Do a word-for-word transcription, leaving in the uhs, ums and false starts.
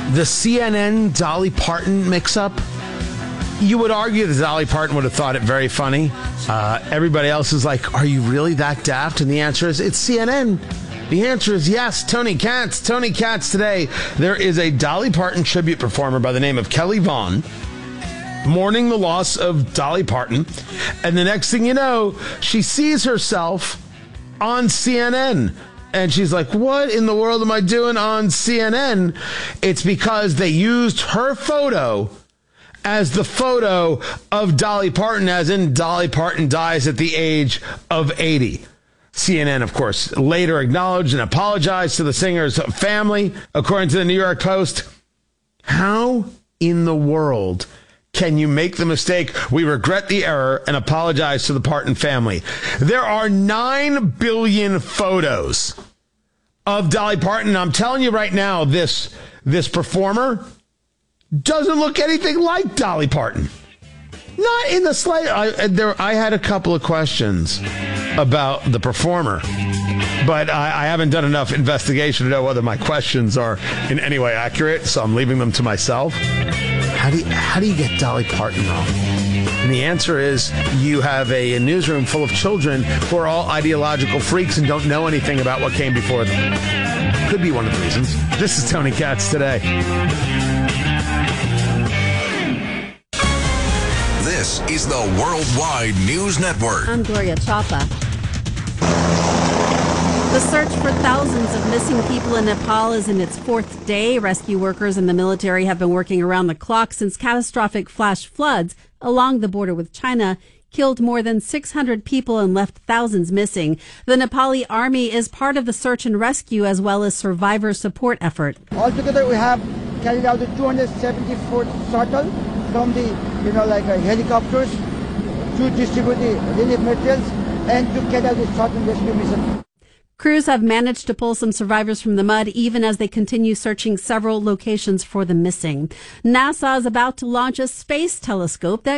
The C N N Dolly Parton mix-up. You would argue that Dolly Parton would have thought it very funny. Uh, everybody else is like, are you really that daft? And the answer is, it's C N N. The answer is yes. Tony Katz. Tony Katz today. There is a Dolly Parton tribute performer by the name of Kelly Vaughn mourning the loss of Dolly Parton. And the next thing you know, she sees herself on C N N. And she's like, what in the world am I doing on C N N? It's because they used her photo as the photo of Dolly Parton, as in Dolly Parton dies at the age of eighty. C N N, of course, later acknowledged and apologized to the singer's family, according to the New York Post. How in the world can you make the mistake? We regret the error and apologize to the Parton family. There are nine billion photos of Dolly Parton. I'm telling you right now, this, this performer doesn't look anything like Dolly Parton. Not in the slightest. I, there, I had a couple of questions about the performer, but I, I haven't done enough investigation to know whether my questions are in any way accurate, so I'm leaving them to myself. How do you, how do you get Dolly Parton wrong? And the answer is you have a, a newsroom full of children who are all ideological freaks and don't know anything about what came before them. Could be one of the reasons. This is Tony Katz Today. This is the Worldwide News Network. I'm Gloria Chapa. The search for thousands of missing people in Nepal is in its fourth day. Rescue workers and the military have been working around the clock since catastrophic flash floods along the border with China killed more than six hundred people and left thousands missing. The Nepali army is part of the search and rescue as well as survivor support effort. Altogether, we have carried out the two hundred seventy-fourth shuttle from the, you know, like uh, helicopters to distribute the relief materials and to carry out the search and rescue mission. Crews have managed to pull some survivors from the mud even as they continue searching several locations for the missing. NASA is about to launch a space telescope that